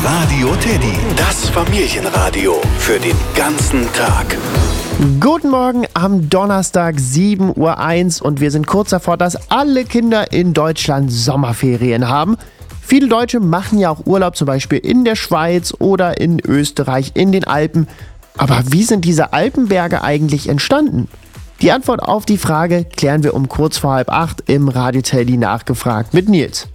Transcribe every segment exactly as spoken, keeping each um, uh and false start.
Radio Teddy, das Familienradio für den ganzen Tag. Guten Morgen am Donnerstag, sieben Uhr eins, und wir sind kurz davor, dass alle Kinder in Deutschland Sommerferien haben. Viele Deutsche machen ja auch Urlaub, zum Beispiel in der Schweiz oder in Österreich, in den Alpen. Aber wie sind diese Alpenberge eigentlich entstanden? Die Antwort auf die Frage klären wir um kurz vor halb acht im Radio Teddy nachgefragt mit Nils.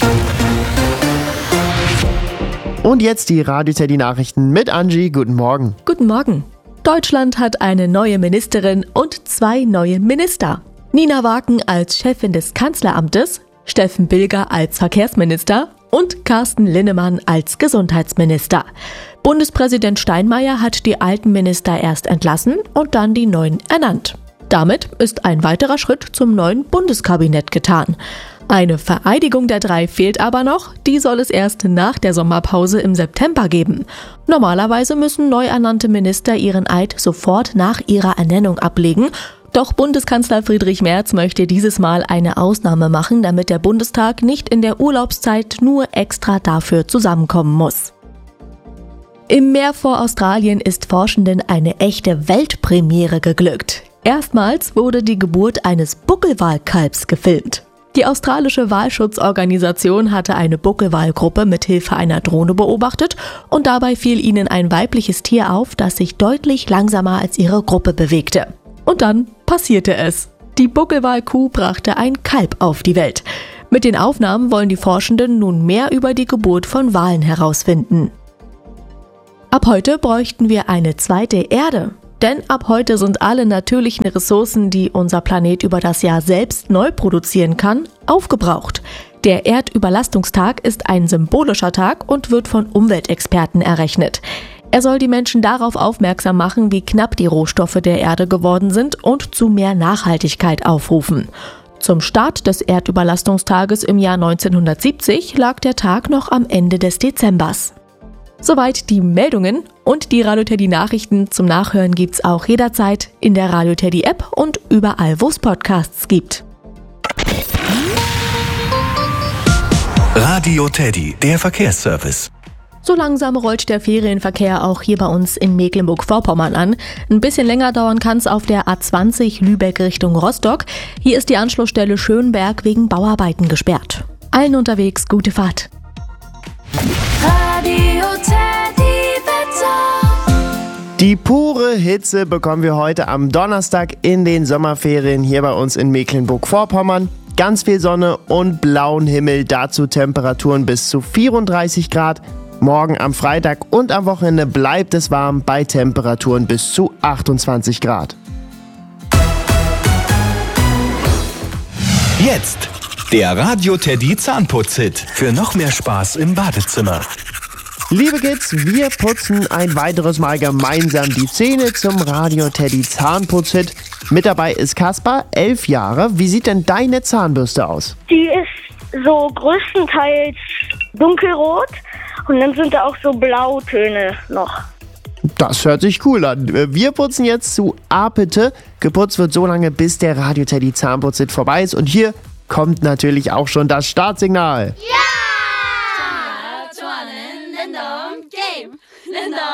Und jetzt die Radio Teddy Nachrichten mit Angie. Guten Morgen. Guten Morgen. Deutschland hat eine neue Ministerin und zwei neue Minister. Nina Waken als Chefin des Kanzleramtes, Steffen Bilger als Verkehrsminister und Carsten Linnemann als Gesundheitsminister. Bundespräsident Steinmeier hat die alten Minister erst entlassen und dann die neuen ernannt. Damit ist ein weiterer Schritt zum neuen Bundeskabinett getan. Eine Vereidigung der drei fehlt aber noch, die soll es erst nach der Sommerpause im September geben. Normalerweise müssen neu ernannte Minister ihren Eid sofort nach ihrer Ernennung ablegen. Doch Bundeskanzler Friedrich Merz möchte dieses Mal eine Ausnahme machen, damit der Bundestag nicht in der Urlaubszeit nur extra dafür zusammenkommen muss. Im Meer vor Australien ist Forschenden eine echte Weltpremiere geglückt. Erstmals wurde die Geburt eines Buckelwalkalbs gefilmt. Die australische Walschutzorganisation hatte eine Buckelwalgruppe mit Hilfe einer Drohne beobachtet und dabei fiel ihnen ein weibliches Tier auf, das sich deutlich langsamer als ihre Gruppe bewegte. Und dann passierte es. Die Buckelwalkuh brachte ein Kalb auf die Welt. Mit den Aufnahmen wollen die Forschenden nun mehr über die Geburt von Walen herausfinden. Ab heute bräuchten wir eine zweite Erde. Denn ab heute sind alle natürlichen Ressourcen, die unser Planet über das Jahr selbst neu produzieren kann, aufgebraucht. Der Erdüberlastungstag ist ein symbolischer Tag und wird von Umweltexperten errechnet. Er soll die Menschen darauf aufmerksam machen, wie knapp die Rohstoffe der Erde geworden sind und zu mehr Nachhaltigkeit aufrufen. Zum Start des Erdüberlastungstages im Jahr neunzehnhundertsiebzig lag der Tag noch am Ende des Dezembers. Soweit die Meldungen, und die Radio Teddy Nachrichten zum Nachhören gibt's auch jederzeit in der Radio Teddy App und überall, wo es Podcasts gibt. Radio Teddy, der Verkehrsservice. So langsam rollt der Ferienverkehr auch hier bei uns in Mecklenburg-Vorpommern an. Ein bisschen länger dauern kann es auf der A zwanzig Lübeck Richtung Rostock. Hier ist die Anschlussstelle Schönberg wegen Bauarbeiten gesperrt. Allen unterwegs gute Fahrt. Radio Teddy Wetter. Die pure Hitze bekommen wir heute am Donnerstag in den Sommerferien hier bei uns in Mecklenburg-Vorpommern. Ganz viel Sonne und blauen Himmel, dazu Temperaturen bis zu vierunddreißig Grad. Morgen am Freitag und am Wochenende bleibt es warm bei Temperaturen bis zu achtundzwanzig Grad. Jetzt der Radio Teddy Zahnputz-Hit für noch mehr Spaß im Badezimmer. Liebe Kids, wir putzen ein weiteres Mal gemeinsam die Zähne zum Radio Teddy Zahnputz-Hit. Mit dabei ist Kaspar, elf Jahre. Wie sieht denn deine Zahnbürste aus? Die ist so größtenteils dunkelrot und dann sind da auch so Blautöne noch. Das hört sich cool an. Wir putzen jetzt zu Apete. Geputzt wird so lange, bis der Radio Teddy Zahnputz-Hit vorbei ist. Und hier kommt natürlich auch schon das Startsignal. Ja!